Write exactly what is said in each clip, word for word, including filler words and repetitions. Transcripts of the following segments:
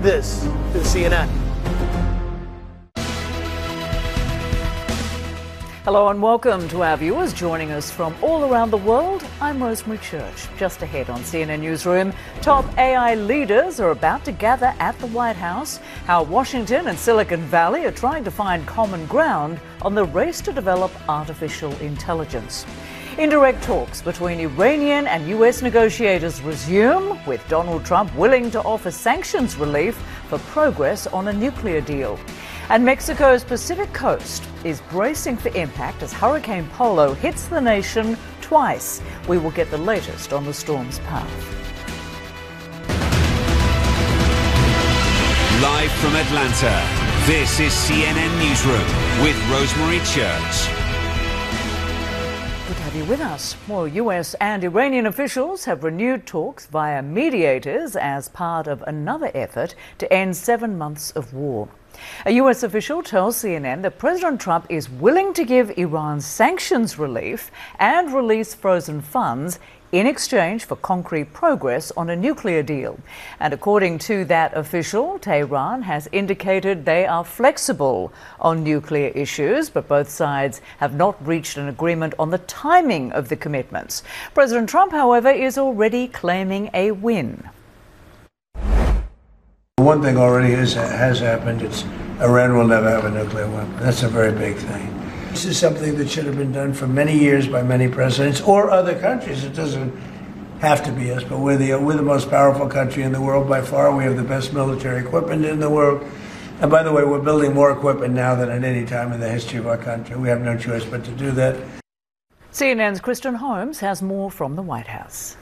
This is C N N. Hello and welcome to our viewers joining us from all around the world. I'm Rosemary Church. Just ahead on C N N Newsroom, top A I leaders are about to gather at the White House. How Washington and Silicon Valley are trying to find common ground on the race to develop artificial intelligence. Indirect talks between Iranian and U S negotiators resume, with Donald Trump willing to offer sanctions relief for progress on a nuclear deal. And Mexico's Pacific coast is bracing for impact as Hurricane Polo hits the nation twice. We will get the latest on the storm's path. Live from Atlanta, this is C N N Newsroom with Rosemary Church. Good to have you with us. Well, U S and Iranian officials have renewed talks via mediators as part of another effort to end seven months of war. A U S official tells C N N that President Trump is willing to give Iran sanctions relief and release frozen funds in exchange for concrete progress on a nuclear deal. And according to that official, Tehran has indicated they are flexible on nuclear issues, but both sides have not reached an agreement on the timing of the commitments. President Trump, however, is already claiming a win. One thing already is, has happened. It's Iran will never have a nuclear weapon. That's a very big thing. This is something that should have been done for many years by many presidents or other countries. It doesn't have to be us, but we're the, we're the most powerful country in the world by far. We have the best military equipment in the world. And by the way, we're building more equipment now than at any time in the history of our country. We have no choice but to do that. C N N's Kristen Holmes has more from the White House.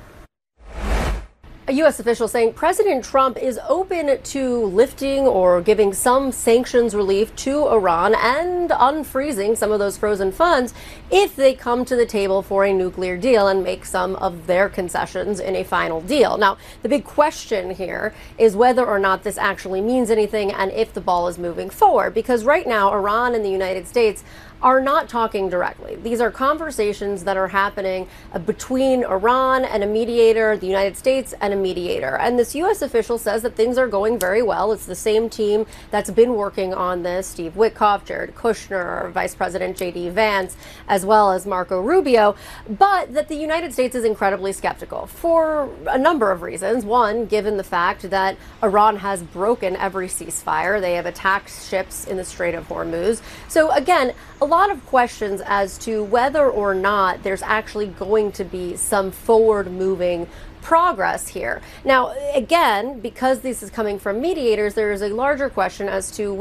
A U S official saying President Trump is open to lifting or giving some sanctions relief to Iran and unfreezing some of those frozen funds if they come to the table for a nuclear deal and make some of their concessions in a final deal. Now, the big question here is whether or not this actually means anything and if the ball is moving forward, because right now Iran and the United States are not talking directly. These are conversations that are happening uh, between Iran and a mediator, the United States and a mediator. And this U S official says that things are going very well. It's the same team that's been working on this: Steve Witkoff, Jared Kushner, Vice President J D Vance, as well as Marco Rubio. But that the United States is incredibly skeptical for a number of reasons. One, given the fact that Iran has broken every ceasefire. They have attacked ships in the Strait of Hormuz. So again, a lot of questions as to whether or not there's actually going to be some forward-moving progress here. Now, again, because this is coming from mediators, there is a larger question as to